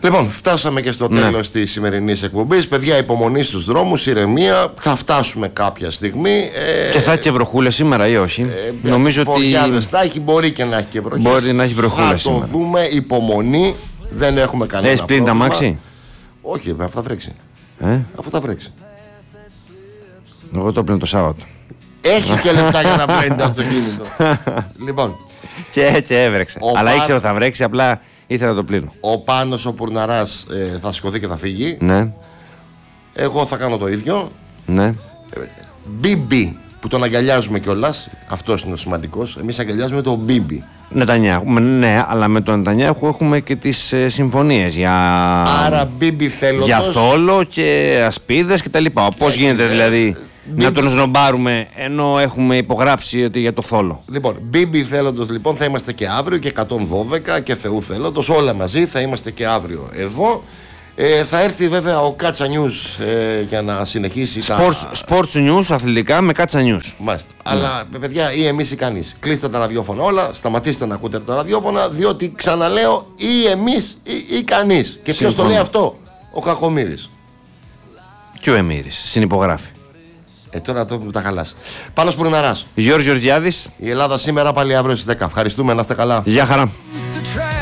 Λοιπόν, φτάσαμε και στο τέλος της σημερινής εκπομπής. Παιδιά, υπομονή στους δρόμους, ηρεμία. Θα φτάσουμε κάποια στιγμή. Και θα έχει και βροχούλες σήμερα ή όχι? Νομίζω ότι. Θα έχει, μπορεί και να έχει και βροχές. Μπορεί να έχει βροχούλες σήμερα. Θα το δούμε, υπομονή. Δεν έχουμε κανένα. Έχεις πλύνει τα μάξι? Όχι, αφού θα βρέξει. Αφού θα βρέξει. Εγώ το πλύνω το Σάββατο. Έχει και λεπτά για να πλύνει το αυτοκίνητο. Λοιπόν. Και έβρεξε. Αλλά ήξερα ότι θα βρέξει, απλά ήθελα να το πλύνω. Ο Πάνος ο Πουρναράς θα σηκωθεί και θα φύγει. Ναι. Εγώ θα κάνω το ίδιο. Ναι. Μπίμπι που τον αγκαλιάζουμε κιόλας. Αυτός είναι ο σημαντικός. Εμείς αγκαλιάζουμε τον Μπίμπι. Νετανιάχου. Ναι, αλλά με τον Νετανιάχου έχουμε και τις συμφωνίες για. Άρα Μπίμπι θέλοντος. Για θόλο και ασπίδες κτλ. Πώς γίνεται δηλαδή να τον σνομπάρουμε ενώ έχουμε υπογράψει ότι για το θόλο? Λοιπόν, Μπίμπι θέλοντος λοιπόν θα είμαστε και αύριο και 112 και Θεού θέλοντος. Όλα μαζί θα είμαστε και αύριο εδώ. Θα έρθει βέβαια ο Κάτσα News για να συνεχίσει Sports News, αθλητικά με Κάτσα News. Μάλιστα. Αλλά παιδιά, ή εμείς ή κανείς. Κλείστε τα ραδιόφωνα όλα, σταματήστε να ακούτε τα ραδιόφωνα, διότι ξαναλέω, ή εμείς ή κανείς. Και ποιος το λέει αυτό? Ο Κακομοίρης. Και ο Εμμύρης συνυπογράφει. Τώρα το τα χαλάς. Πάνος Πουρναράς. Γιώργος Γεωργιάδης. Η Ελλάδα σήμερα, πάλι αύριο στις 10. Ευχαριστούμε, να είστε καλά. Γεια χαρά.